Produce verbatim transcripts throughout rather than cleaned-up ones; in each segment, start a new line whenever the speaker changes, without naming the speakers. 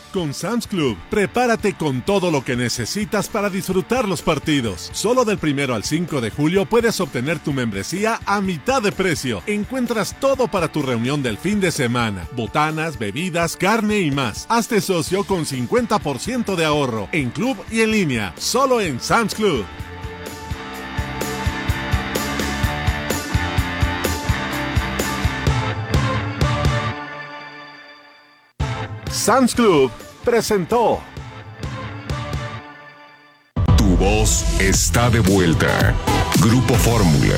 Con Sam's Club, prepárate con todo lo que necesitas para disfrutar los partidos. Solo del primero al cinco de julio puedes obtener tu membresía a mitad de precio. Encuentras todo para tu reunión del fin de semana. Botanas, bebidas, carne y más. Hazte socio con cincuenta por ciento de ahorro. En club y en línea. Solo en Sam's Club. Sam's Club presentó.
Tu voz está de vuelta. Grupo Fórmula.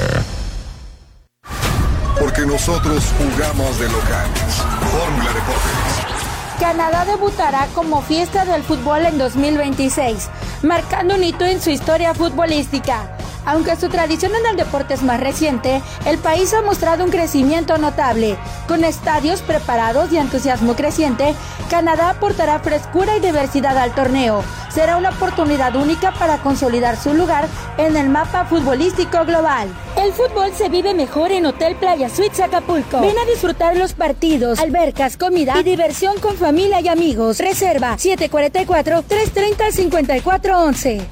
Porque nosotros jugamos de locales. Fórmula Deportes.
Canadá debutará como fiesta del fútbol en dos mil veintiséis, marcando un hito en su historia futbolística. Aunque su tradición en el deporte es más reciente, el país ha mostrado un crecimiento notable. Con estadios preparados y entusiasmo creciente, Canadá aportará frescura y diversidad al torneo. Será una oportunidad única para consolidar su lugar en el mapa futbolístico global. El fútbol se vive mejor en Hotel Playa Suites Acapulco. Ven a disfrutar los partidos, albercas, comida y diversión con familia y amigos. Reserva siete cuatro cuatro, tres tres cero, cinco cuatro once.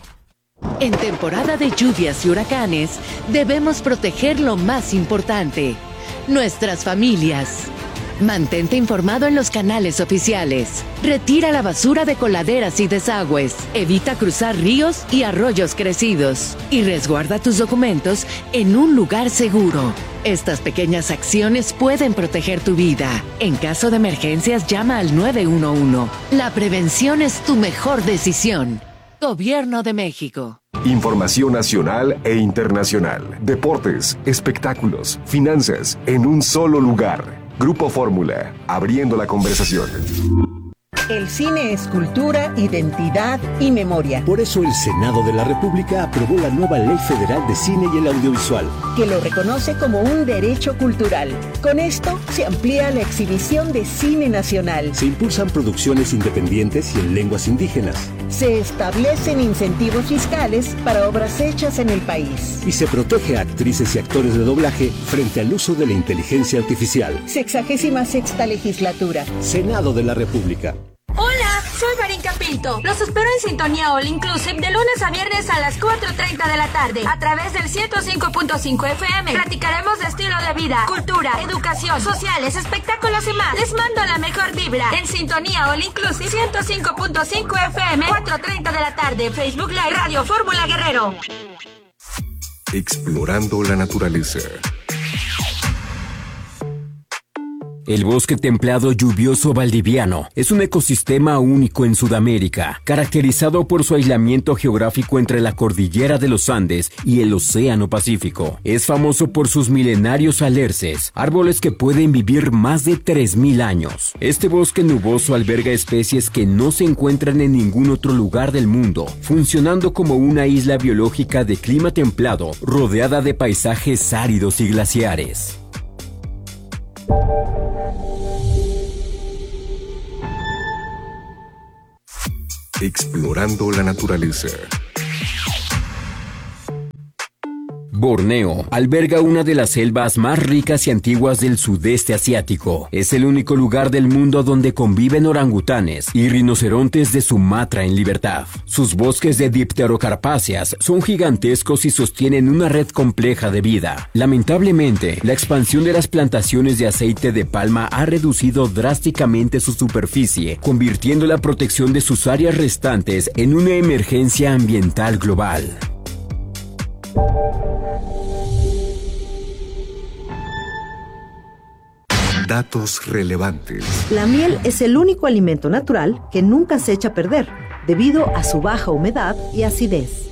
En temporada de lluvias y huracanes, debemos proteger lo más importante, nuestras familias. Mantente informado en los canales oficiales. Retira la basura de coladeras y desagües. Evita cruzar ríos y arroyos crecidos. Y resguarda tus documentos en un lugar seguro. Estas pequeñas acciones pueden proteger tu vida. En caso de emergencias, llama al nueve uno uno. La prevención es tu mejor decisión. Gobierno de México.
Información nacional e internacional. Deportes, espectáculos, finanzas, en un solo lugar. Grupo Fórmula, abriendo la conversación.
El cine es cultura, identidad y memoria.
Por eso el Senado de la República aprobó la nueva Ley Federal de Cine y el Audiovisual,
que lo reconoce como un derecho cultural. Con esto se amplía la exhibición de cine nacional.
Se impulsan producciones independientes y en lenguas indígenas.
Se establecen incentivos fiscales para obras hechas en el país.
Y se protege a actrices y actores de doblaje frente al uso de la inteligencia artificial.
Sexagésima sexta legislatura.
Senado de la República.
Hola, soy Farinka Pinto. Los espero en Sintonía All Inclusive de lunes a viernes a las cuatro treinta de la tarde a través del ciento cinco punto cinco F M. Platicaremos de estilo de vida, cultura, educación, sociales, espectáculos y más. Les mando la mejor vibra en Sintonía All Inclusive ciento cinco punto cinco F M, cuatro treinta de la tarde. Facebook Live, Radio Fórmula Guerrero.
Explorando la naturaleza.
El bosque templado lluvioso valdiviano es un ecosistema único en Sudamérica, caracterizado por su aislamiento geográfico entre la cordillera de los Andes y el Océano Pacífico. Es famoso por sus milenarios alerces, árboles que pueden vivir más de tres mil años. Este bosque nuboso alberga especies que no se encuentran en ningún otro lugar del mundo, funcionando como una isla biológica de clima templado, rodeada de paisajes áridos y glaciares.
Explorando la naturaleza.
Borneo alberga una de las selvas más ricas y antiguas del sudeste asiático. Es el único lugar del mundo donde conviven orangutanes y rinocerontes de Sumatra en libertad. Sus bosques de dipterocarpáceas son gigantescos y sostienen una red compleja de vida. Lamentablemente, la expansión de las plantaciones de aceite de palma ha reducido drásticamente su superficie, convirtiendo la protección de sus áreas restantes en una emergencia ambiental global.
Datos relevantes.
La miel es el único alimento natural que nunca se echa a perder, debido a su baja humedad y acidez.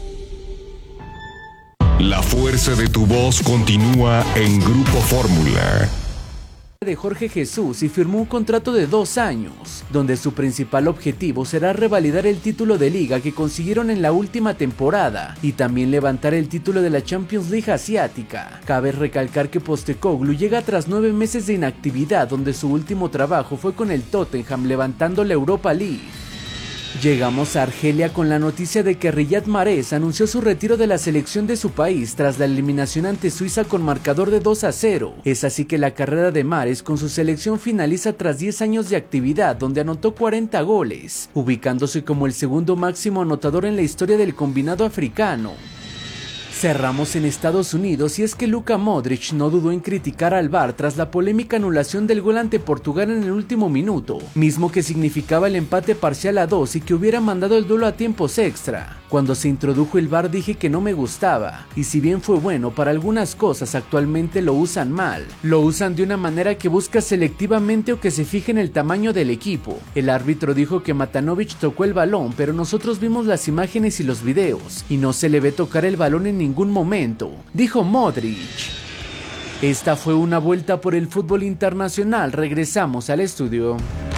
La fuerza de tu voz continúa en Grupo Fórmula.
De Jorge Jesús y firmó un contrato de dos años, donde su principal objetivo será revalidar el título de liga que consiguieron en la última temporada y también levantar el título de la Champions League asiática. Cabe recalcar que Postecoglou llega tras nueve meses de inactividad, donde su último trabajo fue con el Tottenham levantando la Europa League. Llegamos a Argelia con la noticia de que Riyad Mahrez anunció su retiro de la selección de su país tras la eliminación ante Suiza con marcador de dos a cero. Es así que la carrera de Mahrez con su selección finaliza tras diez años de actividad, donde anotó cuarenta goles, ubicándose como el segundo máximo anotador en la historia del combinado africano. Cerramos en Estados Unidos y es que Luka Modric no dudó en criticar al V A R tras la polémica anulación del gol ante Portugal en el último minuto, mismo que significaba el empate parcial a dos y que hubiera mandado el duelo a tiempos extra. Cuando se introdujo el V A R dije que no me gustaba, y si bien fue bueno para algunas cosas, actualmente lo usan mal. Lo usan de una manera que busca selectivamente o que se fije en el tamaño del equipo. El árbitro dijo que Matanovic tocó el balón, pero nosotros vimos las imágenes y los videos, y no se le ve tocar el balón en ningún momento, dijo Modric. Esta fue una vuelta por el fútbol internacional. Regresamos al estudio.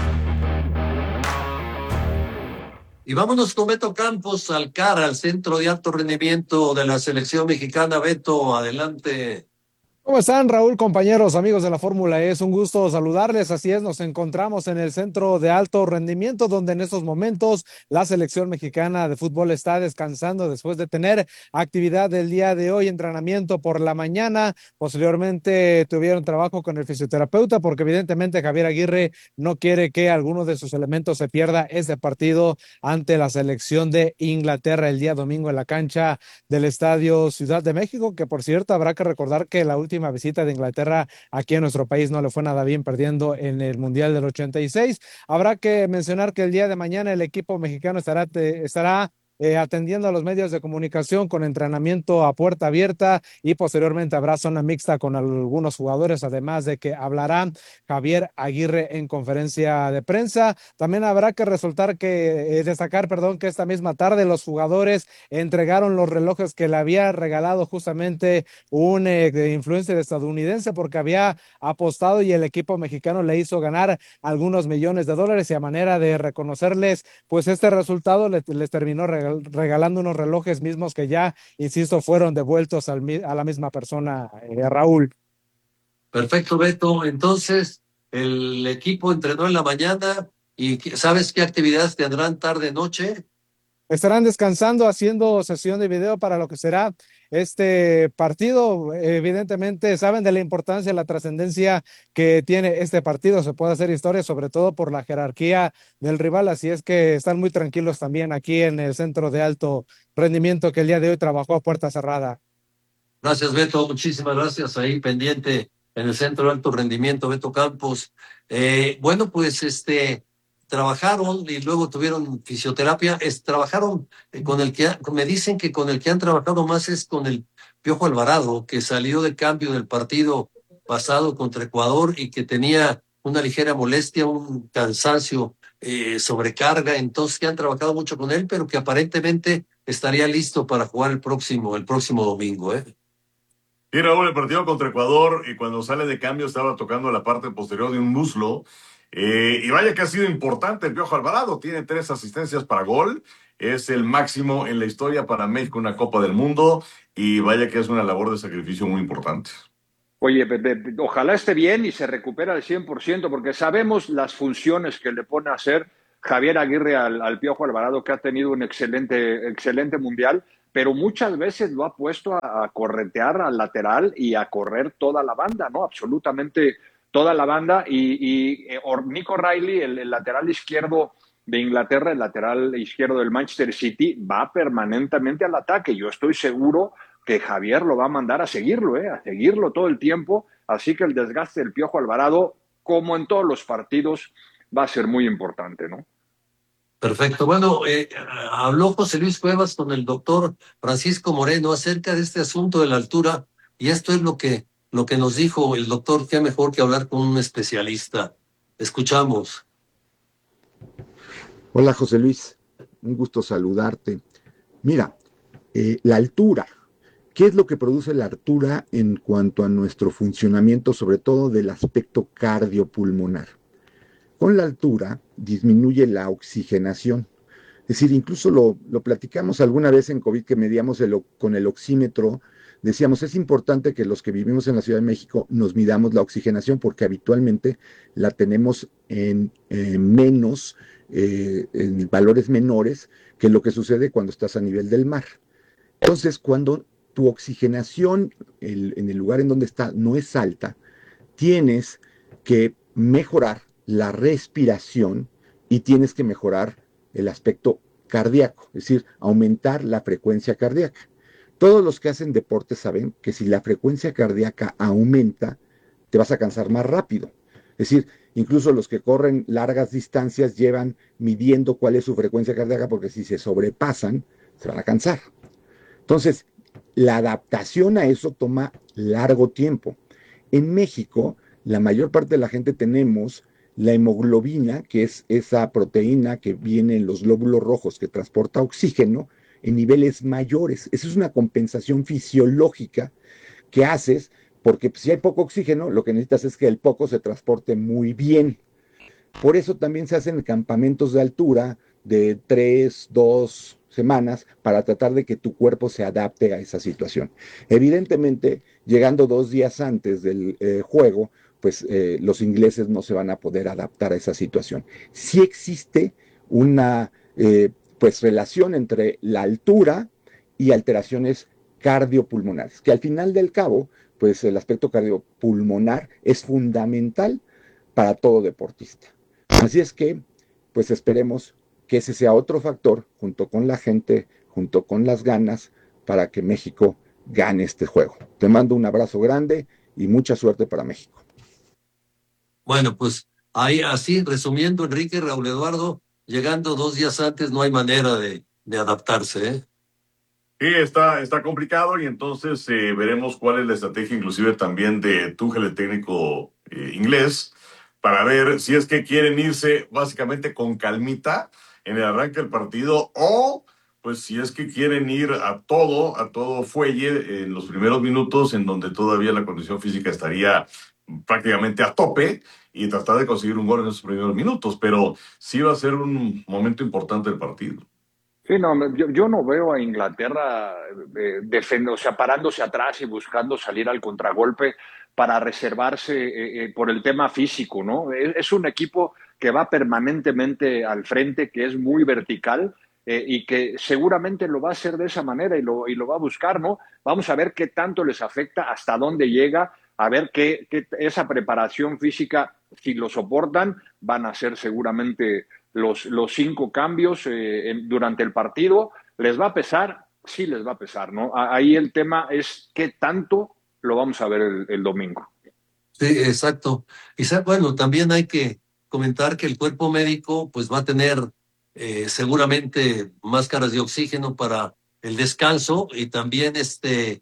Y vámonos con Beto Campos al C A R, al Centro de Alto Rendimiento de la Selección Mexicana. Beto, adelante.
¿Cómo están, Raúl, compañeros, amigos de la Fórmula E? Es un gusto saludarles. Así es, nos encontramos en el Centro de Alto Rendimiento, donde en estos momentos la selección mexicana de fútbol está descansando después de tener actividad del día de hoy, entrenamiento por la mañana. Posteriormente tuvieron trabajo con el fisioterapeuta, porque evidentemente Javier Aguirre no quiere que alguno de sus elementos se pierda este partido ante la selección de Inglaterra el día domingo en la cancha del Estadio Ciudad de México, que por cierto habrá que recordar que la última visita de Inglaterra aquí en nuestro país no le fue nada bien, perdiendo en el Mundial del ochenta y seis. Habrá que mencionar que el día de mañana el equipo mexicano estará, te, estará Eh, atendiendo a los medios de comunicación con entrenamiento a puerta abierta, y posteriormente habrá zona mixta con algunos jugadores, además de que hablará Javier Aguirre en conferencia de prensa. También habrá que resultar que eh, destacar, perdón, que esta misma tarde los jugadores entregaron los relojes que le había regalado justamente un eh, influencer estadounidense, porque había apostado y el equipo mexicano le hizo ganar algunos millones de dólares, y a manera de reconocerles pues este resultado les, les terminó regalando regalando unos relojes mismos que ya, insisto, fueron devueltos al, a la misma persona, eh, Raúl.
Perfecto, Beto. Entonces, el equipo entrenó en la mañana, y ¿sabes qué actividades tendrán tarde-noche?
Estarán descansando, haciendo sesión de video para lo que será este partido. Evidentemente saben de la importancia, la trascendencia que tiene este partido. Se puede hacer historia, sobre todo por la jerarquía del rival, así es que están muy tranquilos también aquí en el Centro de Alto Rendimiento, que el día de hoy trabajó a puerta cerrada.
Gracias, Beto, muchísimas gracias. Ahí pendiente en el Centro de Alto Rendimiento, Beto Campos. Eh, bueno, pues este... trabajaron y luego tuvieron fisioterapia. Es, trabajaron eh, con el que, me dicen que con el que han trabajado más es con el Piojo Alvarado, que salió de cambio del partido pasado contra Ecuador y que tenía una ligera molestia, un cansancio, eh, sobrecarga, entonces que han trabajado mucho con él, pero que aparentemente estaría listo para jugar el próximo, el próximo domingo, ¿eh?
Y Raúl, el partido contra Ecuador, y cuando sale de cambio estaba tocando la parte posterior de un muslo. Eh, y vaya que ha sido importante el Piojo Alvarado, tiene tres asistencias para gol, es el máximo en la historia para México en una Copa del Mundo, y vaya que es una labor de sacrificio muy importante.
Oye, ojalá esté bien y se recupere al cien por ciento, porque sabemos las funciones que le pone a hacer Javier Aguirre al, al Piojo Alvarado, que ha tenido un excelente, excelente mundial, pero muchas veces lo ha puesto a, a corretear al lateral y a correr toda la banda, ¿no? Absolutamente toda la banda, y, y eh, Nico Riley, el, el lateral izquierdo de Inglaterra, el lateral izquierdo del Manchester City, va permanentemente al ataque. Yo estoy seguro que Javier lo va a mandar a seguirlo, ¿eh? a seguirlo todo el tiempo, así que el desgaste del Piojo Alvarado, como en todos los partidos, va a ser muy importante, ¿no?
Perfecto. Bueno, eh, habló José Luis Cuevas con el doctor Francisco Moreno acerca de este asunto de la altura, y esto es lo que Lo que nos dijo el doctor. Qué mejor que hablar con un especialista. Escuchamos.
Hola, José Luis, un gusto saludarte. Mira, eh, la altura, ¿qué es lo que produce la altura en cuanto a nuestro funcionamiento, sobre todo del aspecto cardiopulmonar? Con la altura disminuye la oxigenación. Es decir, incluso lo, lo platicamos alguna vez en COVID, que medíamos el, con el oxímetro decíamos, es importante que los que vivimos en la Ciudad de México nos midamos la oxigenación porque habitualmente la tenemos en eh, menos, eh, en valores menores que lo que sucede cuando estás a nivel del mar. Entonces, cuando tu oxigenación el, en el lugar en donde está no es alta, tienes que mejorar la respiración y tienes que mejorar el aspecto cardíaco, es decir, aumentar la frecuencia cardíaca. Todos los que hacen deporte saben que si la frecuencia cardíaca aumenta, te vas a cansar más rápido. Es decir, incluso los que corren largas distancias llevan midiendo cuál es su frecuencia cardíaca porque si se sobrepasan, se van a cansar. Entonces, la adaptación a eso toma largo tiempo. En México, la mayor parte de la gente tenemos la hemoglobina, que es esa proteína que viene en los glóbulos rojos que transporta oxígeno, en niveles mayores. Esa es una compensación fisiológica que haces porque si hay poco oxígeno, lo que necesitas es que el poco se transporte muy bien. Por eso también se hacen campamentos de altura de tres, dos semanas para tratar de que tu cuerpo se adapte a esa situación. Evidentemente, llegando dos días antes del eh, juego, pues eh, los ingleses no se van a poder adaptar a esa situación. Sí existe una eh, pues relación entre la altura y alteraciones cardiopulmonares, que al final del cabo, pues el aspecto cardiopulmonar es fundamental para todo deportista. Así es que, pues esperemos que ese sea otro factor, junto con la gente, junto con las ganas, para que México gane este juego. Te mando un abrazo grande y mucha suerte para México.
Bueno, pues ahí así, resumiendo, Enrique, Raúl Eduardo, llegando dos días antes no hay manera de, de adaptarse, ¿eh?
Sí, está, está complicado y entonces eh, veremos cuál es la estrategia inclusive también de Tuchel, el técnico eh, inglés, para ver si es que quieren irse básicamente con calmita en el arranque del partido o pues si es que quieren ir a todo, a todo fuelle en los primeros minutos en donde todavía la condición física estaría prácticamente a tope y tratar de conseguir un gol en esos primeros minutos, pero sí va a ser un momento importante del partido.
Sí, no, yo, yo no veo a Inglaterra eh, defend- o sea, parándose atrás y buscando salir al contragolpe para reservarse eh, eh, por el tema físico, ¿no? Es, es un equipo que va permanentemente al frente, que es muy vertical eh, y que seguramente lo va a hacer de esa manera y lo, y lo va a buscar, ¿no? Vamos a ver qué tanto les afecta, hasta dónde llega, a ver qué, qué esa preparación física, si lo soportan, van a ser seguramente los, los cinco cambios eh, en, durante el partido. ¿Les va a pesar? Sí les va a pesar, ¿no? Ahí el tema es qué tanto lo vamos a ver el, el domingo.
Sí, exacto. Y bueno, también hay que comentar que el cuerpo médico pues va a tener eh, seguramente máscaras de oxígeno para el descanso y también este,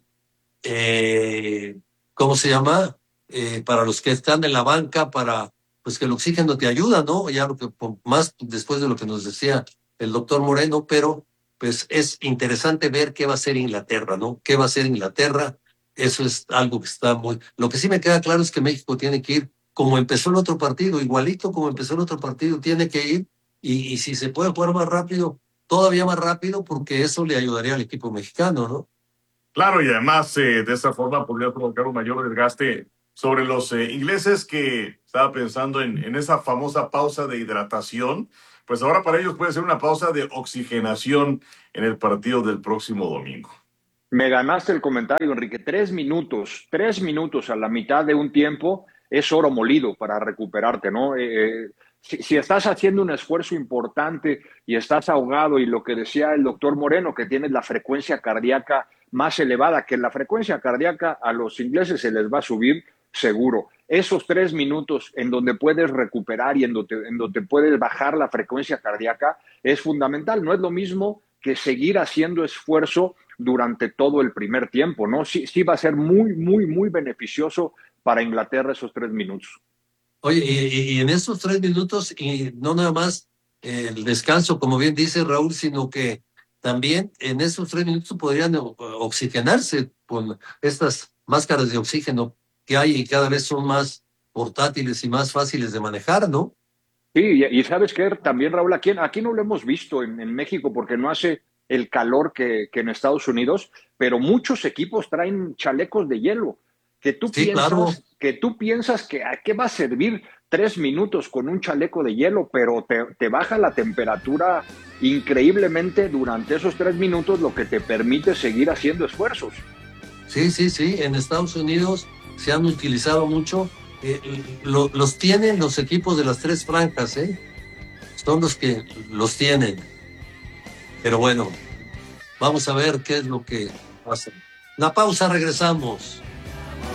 eh, ¿cómo se llama? Eh, para los que están en la banca, para pues que el oxígeno te ayuda, ¿no? Ya lo que más después de lo que nos decía el doctor Moreno, pero pues es interesante ver qué va a hacer Inglaterra, ¿no? ¿Qué va a hacer Inglaterra? Eso es algo que está muy... Lo que sí me queda claro es que México tiene que ir como empezó el otro partido, igualito como empezó el otro partido, tiene que ir y, y si se puede jugar más rápido, todavía más rápido, porque eso le ayudaría al equipo mexicano, ¿no?
Claro, y además eh, de esa forma podría provocar un mayor desgaste sobre los eh, ingleses, que estaba pensando en, en esa famosa pausa de hidratación. Pues ahora para ellos puede ser una pausa de oxigenación en el partido del próximo domingo.
Me ganaste el comentario, Enrique. Tres minutos, tres minutos a la mitad de un tiempo es oro molido para recuperarte, ¿no? Eh, si, si estás haciendo un esfuerzo importante y estás ahogado, y lo que decía el doctor Moreno, que tienes la frecuencia cardíaca más elevada, que la frecuencia cardíaca a los ingleses se les va a subir seguro. Esos tres minutos en donde puedes recuperar y en donde, en donde puedes bajar la frecuencia cardíaca es fundamental. No es lo mismo que seguir haciendo esfuerzo durante todo el primer tiempo, ¿no? Sí, sí va a ser muy, muy, muy beneficioso para Inglaterra esos tres minutos.
Oye, y, y en esos tres minutos, y no nada más eh, el descanso, como bien dice Raúl, sino que también en esos tres minutos podrían oxigenarse con estas máscaras de oxígeno que hay y cada vez son más portátiles y más fáciles de manejar, ¿no?
Sí, y, y sabes qué, también Raúl, aquí, aquí no lo hemos visto en, en México porque no hace el calor que, que en Estados Unidos, pero muchos equipos traen chalecos de hielo, que tú,
Sí,
piensas,
claro.
que tú piensas que a qué va a servir tres minutos con un chaleco de hielo, pero te, te baja la temperatura increíblemente durante esos tres minutos, lo que te permite seguir haciendo esfuerzos.
Sí, sí, sí, en Estados Unidos se han utilizado mucho, eh, lo, los tienen los equipos de las tres franjas, ¿eh? Son los que los tienen. Pero bueno, vamos a ver qué es lo que pasa. Una pausa, regresamos.